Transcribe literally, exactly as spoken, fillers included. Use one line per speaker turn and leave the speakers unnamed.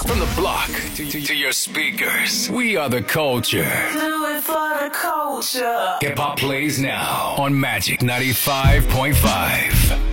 From the block to, to, to your speakers, we are the culture.
Do it for the culture.
Hip hop plays now on Magic ninety-five point five.